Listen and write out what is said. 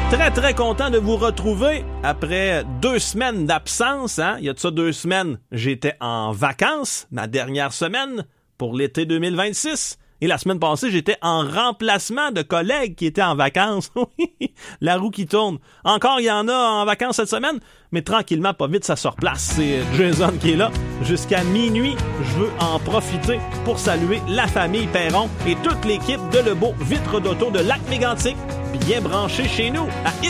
Très, très content de vous retrouver après 2 semaines d'absence. Il y a de ça 2 semaines, j'étais en vacances, ma dernière semaine pour l'été 2026. Et la semaine passée, j'étais en remplacement de collègues qui étaient en vacances. La roue qui tourne. Encore, il y en a en vacances cette semaine, mais tranquillement, pas vite, ça se replace. C'est Jason qui est là jusqu'à minuit. Je veux en profiter pour saluer la famille Perron et toute l'équipe de Lebeau Vitre d'Auto de Lac-Mégantic, bien branchée chez nous à